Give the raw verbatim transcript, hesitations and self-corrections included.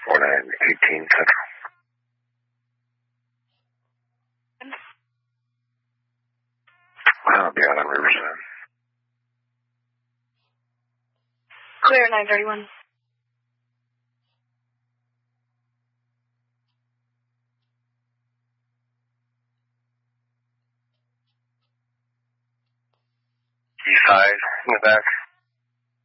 four nine eighteen Central. I'll be out on Riverside. Clear nine thirty-one. East side in the back.